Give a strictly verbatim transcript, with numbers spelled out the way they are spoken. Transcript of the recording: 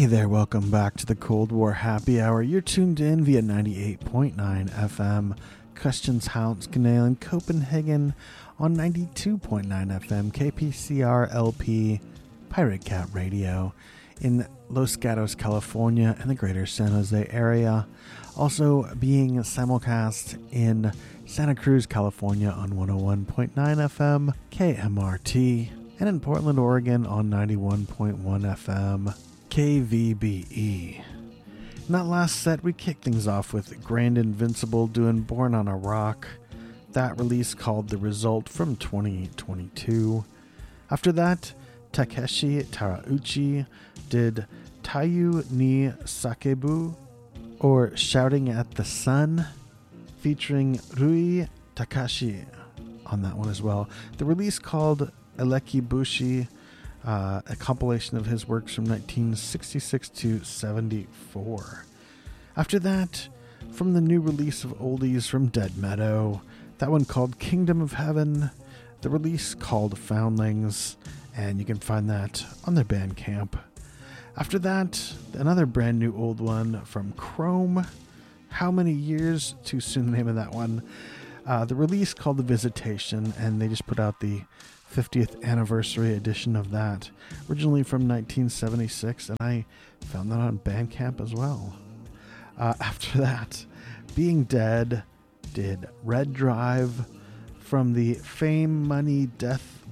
Hey there, welcome back to the Cold War Happy Hour. You're tuned in via ninety-eight point nine F M, Christianshavn in Copenhagen, on ninety-two point nine F M, K P C R L P, Pirate Cat Radio, in Los Gatos, California, and the greater San Jose area. Also being simulcast in Santa Cruz, California on one oh one point nine F M, K M R T, and in Portland, Oregon on ninety-one point one F M, K V B E. In that last set, we kicked things off with Grand Invincible doing Born on a Rock, that release called The Result from twenty twenty-two. After that, Takeshi Tarauchi did Tayu ni Sakebu, or Shouting at the Sun, featuring Rui Takashi on that one as well. The release called Elekibushi, Uh, a compilation of his works from nineteen sixty-six to seventy-four. After that, from the new release of oldies from Dead Meadow, that one called Kingdom of Heaven, the release called Foundlings, and you can find that on their Bandcamp. After that, another brand new old one from Chrome, How Many Years, too soon the name of that one, uh, the release called The Visitation, and they just put out the fiftieth anniversary edition of that, originally from nineteen seventy-six, and I found that on Bandcamp as well. Uh, after that, Being Dead did Red Drive from the Fame, Money, Death,